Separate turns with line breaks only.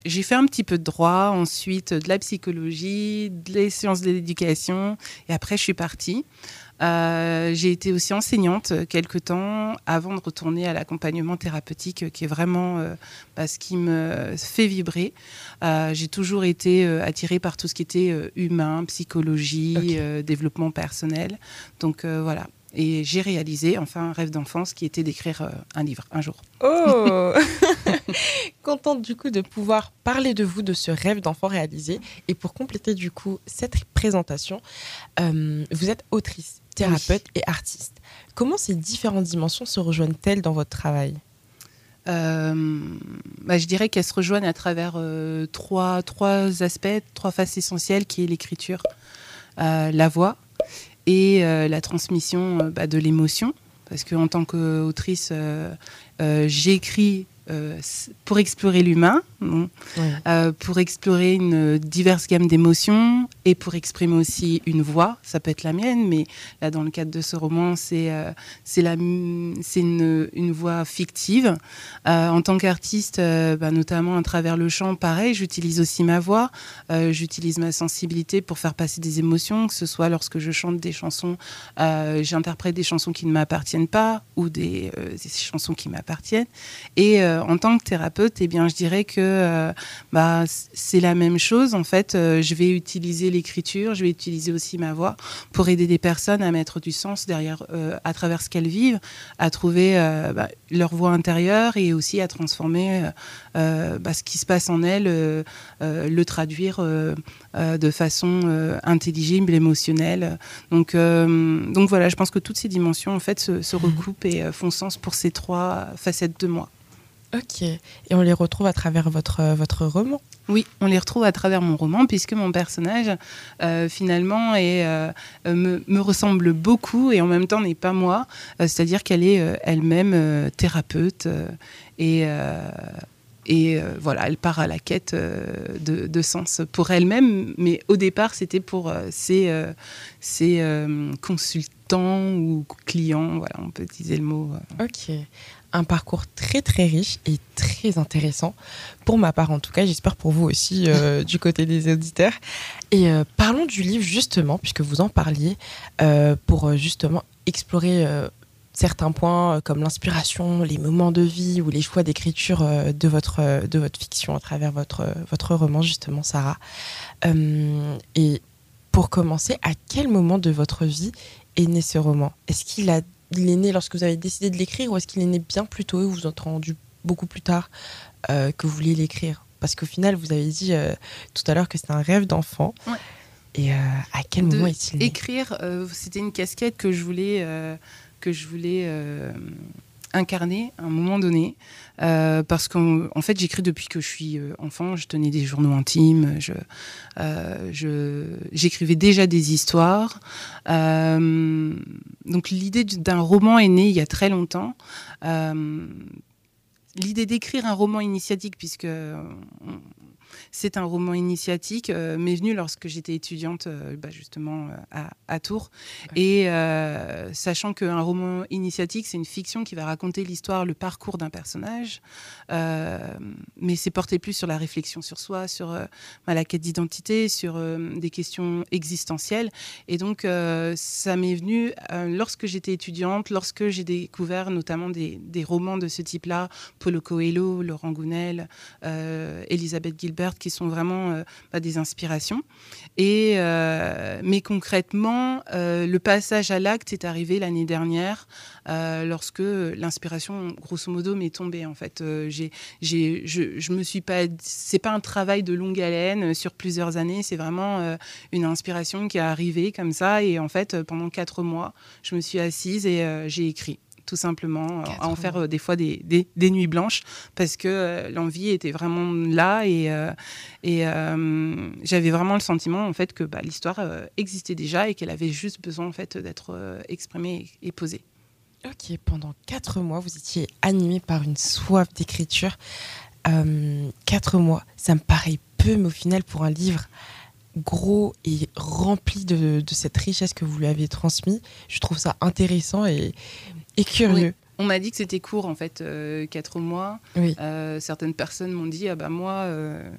J'ai fait un petit peu de droit, ensuite de la psychologie, des sciences de l'éducation, et après je suis partie. J'ai été aussi enseignante quelque temps avant de retourner à l'accompagnement thérapeutique, qui est vraiment ce qui me fait vibrer. J'ai toujours été attirée par tout ce qui était humain, psychologie, développement personnel. Donc voilà. Et j'ai réalisé un rêve d'enfance qui était d'écrire un livre un jour.
Oh Contente du coup de pouvoir parler de vous, de ce rêve d'enfant réalisé. Et pour compléter du coup cette présentation, vous êtes autrice, thérapeute et artiste. Comment ces différentes dimensions se rejoignent-elles dans votre travail ?
Je dirais qu'elles se rejoignent à travers trois aspects, trois faces essentielles, qui est l'écriture, la voix et la transmission de l'émotion. Parce qu'en tant qu'autrice, j'écris pour explorer l'humain, pour explorer une diverse gamme d'émotions et pour exprimer aussi une voix. Ça peut être la mienne, mais là, dans le cadre de ce roman, c'est une voix fictive. En tant qu'artiste, notamment à travers le chant, pareil, j'utilise aussi ma voix, j'utilise ma sensibilité pour faire passer des émotions, que ce soit lorsque je chante des chansons, j'interprète des chansons qui ne m'appartiennent pas ou des chansons qui m'appartiennent. Et en tant que thérapeute, je dirais que c'est la même chose. En fait, je vais utiliser l'écriture, je vais utiliser aussi ma voix pour aider des personnes à mettre du sens derrière, à travers ce qu'elles vivent, à trouver leur voix intérieure et aussi à transformer ce qui se passe en elles, le traduire de façon intelligible, émotionnelle. Donc voilà, je pense que toutes ces dimensions en fait se recoupent et font sens pour ces trois facettes de moi.
Ok, et on les retrouve à travers votre roman ?
Oui, on les retrouve à travers mon roman, puisque mon personnage, finalement, me ressemble beaucoup et en même temps n'est pas moi. C'est-à-dire qu'elle est elle-même thérapeute voilà, elle part à la quête de sens pour elle-même. Mais au départ, c'était pour ses consultants ou clients. Voilà, on peut utiliser le mot.
Ok. Un parcours très très riche et très intéressant, pour ma part en tout cas, j'espère pour vous aussi du côté des auditeurs. Et parlons du livre justement, puisque vous en parliez, pour justement explorer certains points comme l'inspiration, les moments de vie ou les choix d'écriture de votre fiction à travers votre roman justement, Sarah. Et pour commencer, à quel moment de votre vie est né ce roman ? Est-ce qu'il est né lorsque vous avez décidé de l'écrire ou est-ce qu'il est né bien plus tôt et vous vous êtes rendu beaucoup plus tard que vous vouliez l'écrire ? Parce qu'au final, vous avez dit tout à l'heure que c'était un rêve d'enfant. Ouais. Et à quel moment est-il né ?
Écrire, c'était une casquette que je voulais incarner à un moment donné. Parce qu'en fait, j'écris depuis que je suis enfant. Je tenais des journaux intimes. J'écrivais déjà des histoires. Donc, l'idée d'un roman est née il y a très longtemps. L'idée d'écrire un roman initiatique, puisque c'est un roman initiatique, m'est venue lorsque j'étais étudiante justement à Tours. Et sachant qu'un roman initiatique, c'est une fiction qui va raconter l'histoire, le parcours d'un personnage, mais c'est porté plus sur la réflexion sur soi, sur la quête d'identité, sur des questions existentielles. Et donc, ça m'est venu lorsque j'étais étudiante, lorsque j'ai découvert notamment des romans de ce type-là, Paulo Coelho, Laurent Gounel, Elisabeth Gilbert, qui sont vraiment des inspirations. Mais concrètement, le passage à l'acte est arrivé l'année dernière, lorsque l'inspiration, grosso modo, m'est tombée. En fait, je me suis pas. C'est pas un travail de longue haleine sur plusieurs années. C'est vraiment une inspiration qui est arrivée comme ça. Et en fait, pendant 4 mois, je me suis assise et j'ai écrit. Tout simplement, à en faire des fois des nuits blanches, parce que l'envie était vraiment là et j'avais vraiment le sentiment en fait que l'histoire existait déjà et qu'elle avait juste besoin en fait d'être exprimée et posée.
Ok, pendant 4 mois, vous étiez animée par une soif d'écriture. 4 mois, ça me paraît peu, mais au final, pour un livre gros et rempli de cette richesse que vous lui avez transmise, je trouve ça intéressant et curieux.
On m'a dit que c'était court, en fait, 4 mois.
Oui.
Certaines personnes m'ont dit, ah bah moi,